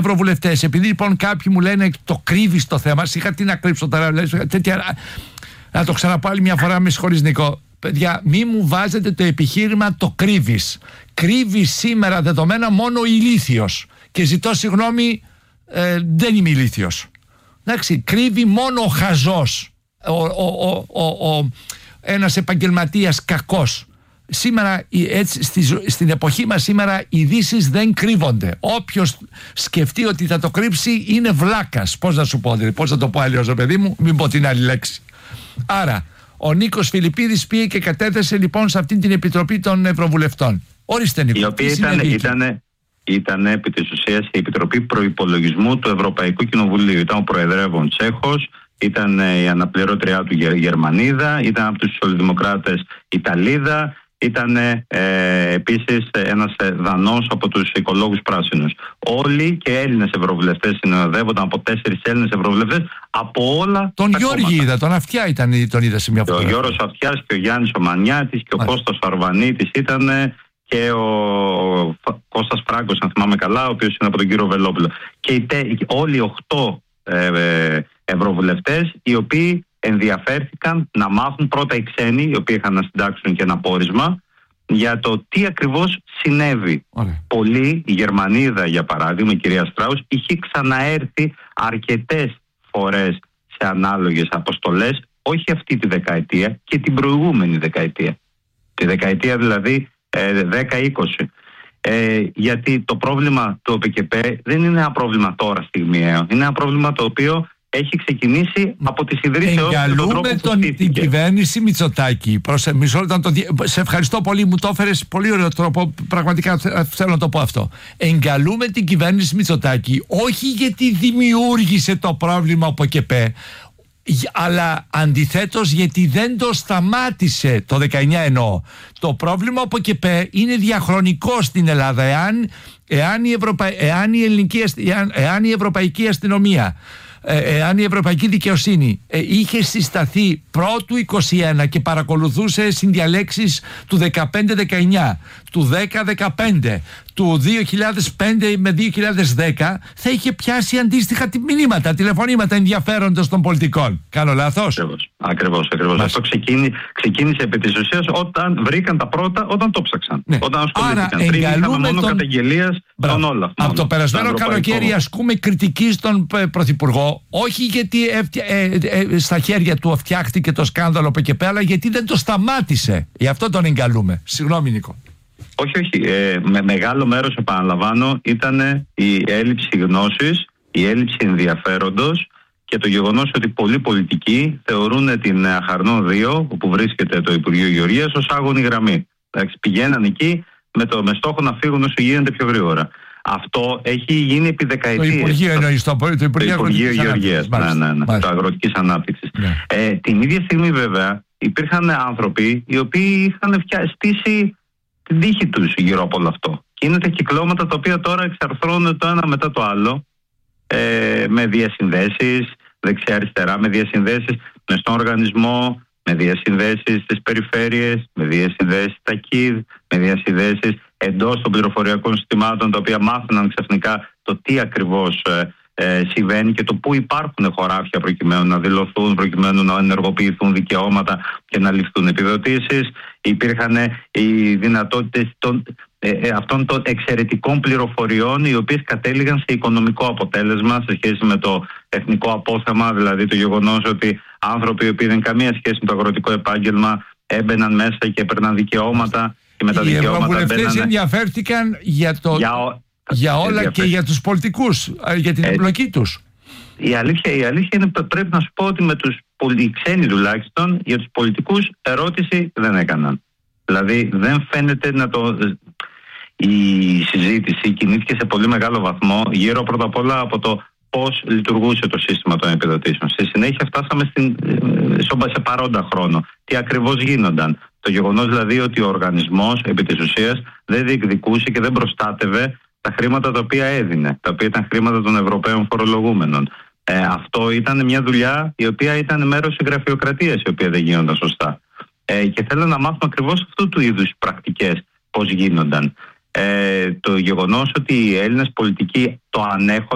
ευρωβουλευτές, επειδή λοιπόν κάποιοι μου λένε το κρύβεις το θέμα, είχα τι να κρύψω τώρα, να το ξαναπώ άλλη μια φορά, με συγχωρείς Νίκο. Παιδιά, μη μου βάζετε το επιχείρημα το κρύβεις. Κρύβεις σήμερα δεδομένα μόνο ηλίθιος. Και ζητώ συγγνώμη, δεν είμαι ηλίθιος. Εντάξει, κρύβει μόνο ο χαζός, ένας επαγγελματίας κακός. Σήμερα, έτσι, στην εποχή μας σήμερα, οι ειδήσεις δεν κρύβονται. Όποιος σκεφτεί ότι θα το κρύψει είναι βλάκας. Πώς να σου πω, δηλαδή, πώς να το πω αλλιώς, παιδί μου, μην πω την άλλη λέξη. Άρα, ο Νίκος Φιλιππίδης πήγε και κατέθεσε λοιπόν σε αυτή την επιτροπή των Ευρωβουλευτών. Ορίστε, Νίκο. Η οποία ήταν επί της ουσίας η Επιτροπή Προϋπολογισμού του Ευρωπαϊκού Κοινοβουλίου. Ήταν ο Προεδρεύων Τσέχος, ήταν η αναπληρώτριά του Γερμανίδα, ήταν από τους Σοσιαλδημοκράτες Ιταλίδα, ήταν επίσης ένας Δανός από τους Οικολόγους Πράσινους. Όλοι και Έλληνες ευρωβουλευτές συνοδεύονταν από 4 Έλληνες ευρωβουλευτές από όλα τον τα Γιώργη κόμματα. είδα, τον Αυτιά τον είδα σε μια φωτογραφία. Ο Γιώργος Αυτιάς και ο Γιάννης ο Μανιάτης και ο Κώστας Αρβανίτης ήταν, και ο Κώστας Φράγκος, αν θυμάμαι καλά, ο οποίος είναι από τον κύριο Βελόπουλο. Και όλοι οι 8 ευρωβουλευτές, οι οποίοι ενδιαφέρθηκαν να μάθουν πρώτα οι ξένοι, οι οποίοι είχαν να συντάξουν και ένα πόρισμα για το τι ακριβώς συνέβη. Πολλοί, η Γερμανίδα για παράδειγμα, η κυρία Στράους, είχε ξαναέρθει αρκετές φορές σε ανάλογες αποστολές, όχι αυτή τη δεκαετία και την προηγούμενη δεκαετία. Τη δεκαετία δηλαδή 10-20. Γιατί το πρόβλημα του ΟΠΚΠ δεν είναι ένα πρόβλημα τώρα στιγμιαίο. Είναι ένα πρόβλημα το οποίο έχει ξεκινήσει από τις ιδρύσεις. Εγκαλούμε την κυβέρνηση Μητσοτάκη. Σε ευχαριστώ πολύ, μου το έφερες πολύ ωραίο τρόπο. Πραγματικά θέλω να το πω αυτό. Εγκαλούμε την κυβέρνηση Μητσοτάκη όχι γιατί δημιούργησε το πρόβλημα από ΚΠ, αλλά αντιθέτως γιατί δεν το σταμάτησε το 19 εννοώ. Το πρόβλημα από ΚΠ είναι διαχρονικό στην Ελλάδα. Εάν η ευρωπαϊκή αστυνομία, εάν η ευρωπαϊκή δικαιοσύνη είχε συσταθεί πρώτου 21 και παρακολουθούσε συνδιαλέξεις του 15-19, του 10-15, του 2005 με 2010, θα είχε πιάσει αντίστοιχα μηνύματα, τηλεφωνήματα ενδιαφέροντος των πολιτικών. Κάνω λάθος? Ακριβώς. Αυτό ξεκίνησε επί της ουσίας όταν βρήκαν τα πρώτα, όταν το ψάξαν. Ναι. Όταν ασχολήθηκαν. Πριν είχαμε μόνο καταγγελίας των όλα. Από το περασμένο καλοκαίρι ασκούμε κριτική στον Πρωθυπουργό, όχι γιατί στα χέρια του φτιάχτηκε το σκάνδαλο από εκεί πέρα, αλλά γιατί δεν το σταμάτησε. Γι' αυτό τον εγκαλούμε. Συγγνώμη, Νίκο. Όχι. Με μεγάλο μέρος, επαναλαμβάνω, ήταν η έλλειψη γνώσης, η έλλειψη ενδιαφέροντος και το γεγονός ότι πολλοί πολιτικοί θεωρούν την Αχαρνών 2, όπου βρίσκεται το Υπουργείο Γεωργίας, ως άγωνη γραμμή. Πηγαίναν εκεί με στόχο να φύγουν όσο γίνεται πιο γρήγορα. Αυτό έχει γίνει επί δεκαετίες. Το Υπουργείο εννοείς, το Υπουργείο Γεωργίας, το Αγροτικής Ανάπτυξης. Την ίδια στιγμή βέβαια υπήρχαν άνθρωποι οι οποίοι είχαν στήσει την τύχη τους γύρω από όλο αυτό. Και είναι τα κυκλώματα τα οποία τώρα εξαρθρώνουν το ένα μετά το άλλο, με διασυνδέσεις δεξιά-αριστερά, με διασυνδέσεις μες στον οργανισμό, με διασυνδέσεις στις περιφέρειες, με διασυνδέσεις στα ΚΙΔ, με διασυνδέσεις εντός των πληροφοριακών συστημάτων, τα οποία μάθαιναν ξαφνικά το τι ακριβώς συμβαίνει και το πού υπάρχουν χωράφια προκειμένου να δηλωθούν, προκειμένου να ενεργοποιηθούν δικαιώματα και να ληφθούν επιδοτήσεις. Υπήρχαν οι δυνατότητες αυτών των εξαιρετικών πληροφοριών, οι οποίες κατέληγαν σε οικονομικό αποτέλεσμα σε σχέση με το εθνικό απόθεμα, δηλαδή το γεγονός ότι άνθρωποι οι οποίοι δεν καμία σχέση με το αγροτικό επάγγελμα έμπαιναν μέσα και έπαιρναν δικαιώματα και με τα δικαιώματα. Οι ευρωβουλευτές ενδιαφέρθηκαν για όλα και για τους πολιτικούς, για την εμπλοκή τους. Η αλήθεια είναι, πρέπει να σου πω ότι με τους ξένοι τουλάχιστον, για τους πολιτικούς ερώτηση δεν έκαναν. Δηλαδή δεν φαίνεται η συζήτηση κινήθηκε σε πολύ μεγάλο βαθμό γύρω πρώτα απ' όλα από το πώς λειτουργούσε το σύστημα των επιδοτήσεων. Στη συνέχεια φτάσαμε σε παρόντα χρόνο. Τι ακριβώς γίνονταν. Το γεγονός δηλαδή ότι ο οργανισμός επί της ουσίας δεν διεκδικούσε και δεν προστάτευε τα χρήματα τα οποία έδινε, τα οποία ήταν χρήματα των Ευρωπαίων φορολογούμενων. Αυτό ήταν μια δουλειά η οποία ήταν μέρος της γραφειοκρατίας, η οποία δεν γίνονταν σωστά. Και θέλω να μάθουμε ακριβώς αυτού του είδους πρακτικές πώς γίνονταν. Το γεγονός ότι οι Έλληνες πολιτικοί το ανέχονται